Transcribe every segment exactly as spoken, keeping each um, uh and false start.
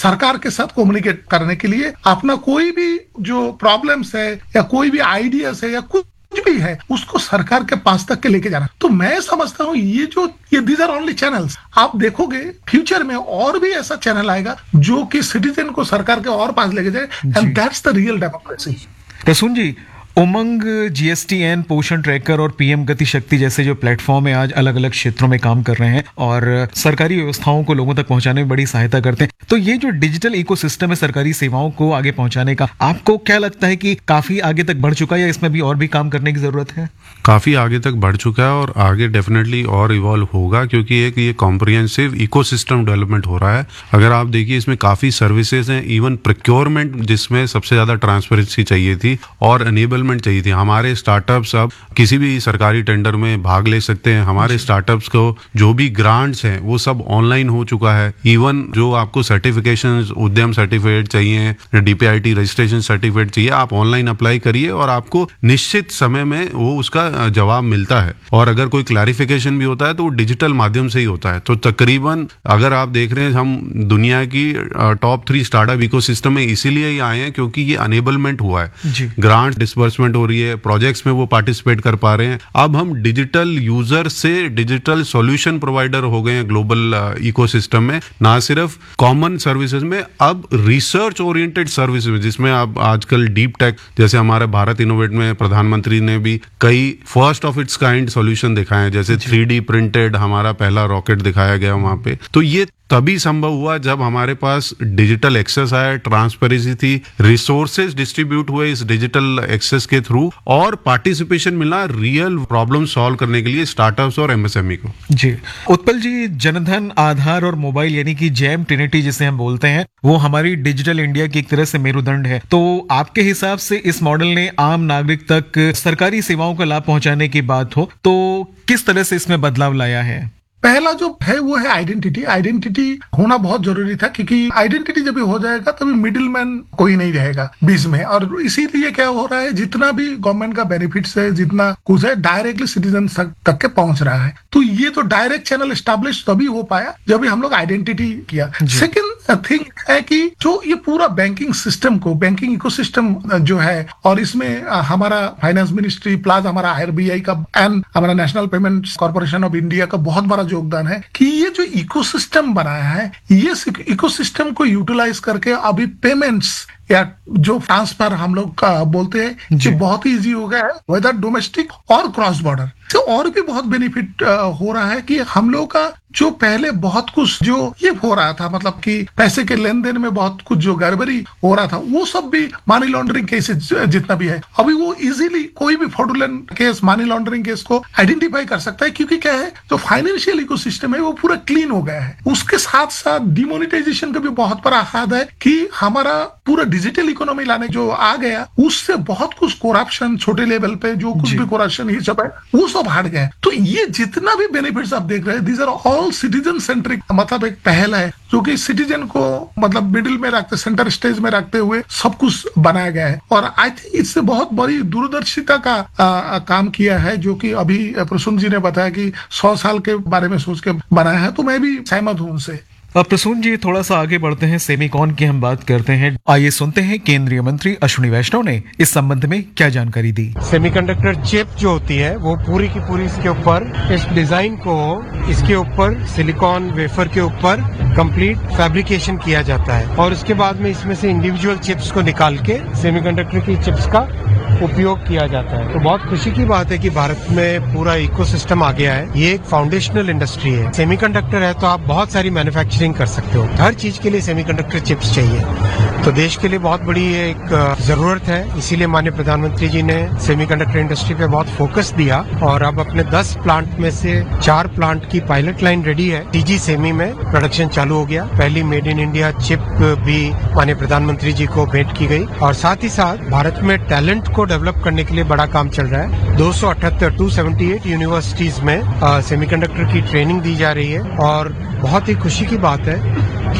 सरकार के साथ कम्युनिकेट करने के लिए अपना कोई भी जो प्रॉब्लम्स है या कोई भी आइडियाज है या कुछ कुछ भी है उसको सरकार के पास तक के लेके जाना। तो मैं समझता हूँ ये जो ये दीज आर ओनली चैनल्स, आप देखोगे फ्यूचर में और भी ऐसा चैनल आएगा जो कि सिटीजन को सरकार के और पास लेके जाए, and that's the real democracy. Prasoon ji, Umang, GSTN, पोषण ट्रैकर और पीएम गति शक्ति जैसे जो प्लेटफॉर्म है आज अलग अलग क्षेत्रों में काम कर रहे हैं और सरकारी व्यवस्थाओं को लोगों तक पहुंचाने में बड़ी सहायता करते हैं। तो ये जो डिजिटल इकोसिस्टम है सरकारी सेवाओं को आगे पहुंचाने का, आपको क्या लगता है कि काफी आगे तक बढ़ चुका है या इसमें भी और भी काम करने की जरूरत है? काफी आगे तक बढ़ चुका है और आगे डेफिनेटली और इवॉल्व होगा, क्योंकि एक ये कॉम्प्रिहेंसिव इकोसिस्टम डेवलपमेंट हो रहा है। अगर आप देखिए इसमें काफी सर्विसेज हैं, इवन प्रोक्योरमेंट जिसमें सबसे ज्यादा ट्रांसपेरेंसी चाहिए थी और एनेबल चाहिए थी। हमारे स्टार्टअप्स अब किसी भी सरकारी टेंडर में भाग ले सकते हैं। हमारे स्टार्टअप्स को जो भी ग्रांट्स हैं वो सब ऑनलाइन हो चुका है। इवन जो आपको सर्टिफिकेशंस, उद्यम सर्टिफिकेट चाहिए, डीपीआईटी रजिस्ट्रेशन सर्टिफिकेट चाहिए, आप ऑनलाइन अप्लाई करिए और आपको निश्चित समय में वो उसका जवाब मिलता है। और अगर कोई क्लैरिफिकेशन भी होता है तो वो डिजिटल माध्यम से ही होता है। तो तकरीबन अगर आप देख रहे हैं हम दुनिया की टॉप थ्री स्टार्टअप इकोसिस्टम में इसीलिए ही आए हैं क्योंकि ये अनेबलमेंट हुआ है। ग्रांट डिस्बर्समेंट हो रही है, प्रोजेक्ट्स में वो पार्टिसिपेट कर पा रहे हैं। अब हम डिजिटल यूजर से डिजिटल सॉल्यूशन प्रोवाइडर हो गए हैं ग्लोबल इकोसिस्टम में। ना सिर्फ कॉमन सर्विसेज में, अब रिसर्च ओरिएंटेड सर्विसेज में, जिसमें अब आजकल डीप टेक, जैसे हमारे भारत इनोवेट में प्रधानमंत्री ने भी कई first of its kind solution दिखाए हैं, जैसे थ्री डी प्रिंटेड हमारा पहला रॉकेट दिखाया गया वहां पे। तो ये तभी संभव हुआ जब हमारे पास डिजिटल एक्सेस आया, ट्रांसपेरेंसी थी, रिसोर्सेज डिस्ट्रीब्यूट हुए इस डिजिटल एक्सेस के थ्रू और पार्टिसिपेशन मिला रियल प्रॉब्लम सॉल्व करने के लिए स्टार्टअप्स और एमएसएमई को। जी उत्पल जी, जनधन, आधार और मोबाइल यानी कि जैम ट्रिनिटी जिसे हम बोलते हैं, वो हमारी डिजिटल इंडिया की एक तरह से मेरुदंड है। तो आपके हिसाब से इस मॉडल ने आम नागरिक तक सरकारी सेवाओं का लाभ पहुंचाने की बात हो तो किस तरह से इसमें बदलाव लाया है? पहला जो है वो है आइडेंटिटी। आइडेंटिटी होना बहुत जरूरी था, क्योंकि आइडेंटिटी जब भी हो जाएगा तभी मिडिल मैन कोई नहीं रहेगा बीच में। और इसीलिए क्या हो रहा है, जितना भी गवर्नमेंट का बेनिफिट्स है, जितना कुछ है, डायरेक्टली सिटीजन तक के पहुंच रहा है। तो ये तो डायरेक्ट चैनल एस्टेब्लिश तभी हो पाया जब भी हम लोग आइडेंटिटी किया। सेकेंड थिंग है कि जो ये पूरा बैंकिंग सिस्टम को, बैंकिंग इकोसिस्टम जो है, और इसमें हमारा फाइनेंस मिनिस्ट्री प्लस हमारा आरबीआई का एंड हमारा national payments corporation of India का बहुत बड़ा योगदान है कि ये जो इकोसिस्टम बनाया है, ये इकोसिस्टम को यूटिलाइज करके अभी पेमेंट्स या जो ट्रांसफर हम लोग का बोलते हैं कि बहुत ही इजी हो गया है, वेदर डोमेस्टिक और क्रॉस बॉर्डर। तो और भी बहुत बेनिफिट हो रहा है कि हम लोग का जो पहले बहुत कुछ जो ये हो रहा था, मतलब कि पैसे के लेन देन में बहुत कुछ जो गड़बड़ी हो रहा था, वो सब भी मनी लॉन्ड्रिंग केसेस जितना भी है, अभी वो इजीली कोई भी fraudulent case, money laundering case को आइडेंटिफाई कर सकता है। क्योंकि क्या है, जो फाइनेंशियल इकोसिस्टम है वो पूरा क्लीन हो गया है। उसके साथ साथ डिमोनेटाइजेशन का भी बहुत बड़ा हाथ है कि हमारा पूरा डिजिटल इकोनॉमी लाने जो आ गया, उससे बहुत कुछ करप्शन, छोटे लेवल पे जो कुछ भी करप्शन ही सब है, वो सब हट गए। तो ये जितना भी बेनिफिट्स आप देख रहे हैं, these are all citizen centric, मतलब एक पहल है जो कि सिटीजन को मतलब मिडिल में रखते, सेंटर स्टेज में रखते हुए सब कुछ बनाया गया है। और आई थिंक इससे बहुत बड़ी दूरदर्शिता का आ, काम किया है, जो कि अभी प्रसून जी ने बताया कि सौ साल के बारे में सोच के बनाया है। तो मैं भी सहमत हूं उनसे। अब प्रसून जी, थोड़ा सा आगे बढ़ते हैं, सेमीकॉन की हम बात करते हैं। आइए सुनते हैं केंद्रीय मंत्री अश्विनी वैष्णव ने इस संबंध में क्या जानकारी दी। सेमीकंडक्टर चिप जो होती है वो पूरी की पूरी इसके ऊपर, इस डिजाइन को इसके ऊपर सिलिकॉन वेफर के ऊपर कंप्लीट फैब्रिकेशन किया जाता है और उसके बाद में इसमें से इंडिविजुअल चिप्स को निकाल के सेमीकंडक्टर की चिप्स का उपयोग किया जाता है। तो बहुत खुशी की बात है कि भारत में पूरा इकोसिस्टम आ गया है। ये एक फाउंडेशनल इंडस्ट्री है। सेमीकंडक्टर है तो आप बहुत सारी मैन्युफैक्चरिंग कर सकते हो। हर चीज के लिए सेमीकंडक्टर चिप्स चाहिए, तो देश के लिए बहुत बड़ी एक जरूरत है। इसीलिए माननीय प्रधानमंत्री जी ने सेमीकंडक्टर इंडस्ट्री पे बहुत फोकस दिया और अब अपने दस प्लांट में से चार प्लांट की पायलट लाइन रेडी है। टीजी सेमी में प्रोडक्शन चालू हो गया। पहली मेड इन इंडिया चिप भी माननीय प्रधानमंत्री जी को भेंट की गई और साथ ही साथ भारत में टैलेंट को डेवलप करने के लिए बड़ा काम चल रहा है। दो सौ अठहत्तर टू सेवेंटी एट यूनिवर्सिटीज में सेमीकंडक्टर की ट्रेनिंग दी जा रही है और बहुत ही खुशी की बात है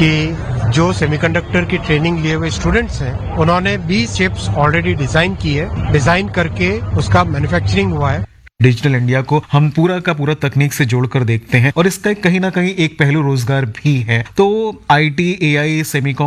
कि जो सेमीकंडक्टर की ट्रेनिंग लिए हुए स्टूडेंट्स हैं, उन्होंने बीस चिप्स ऑलरेडी डिजाइन की है। डिजाइन करके उसका मैन्युफैक्चरिंग हुआ है। डिजिटल इंडिया को हम पूरा का पूरा तकनीक से जोड़कर देखते हैं और इसका कहीं ना कहीं एक पहलू रोजगार भी है। तो आईटी, एआई, सेमीकॉन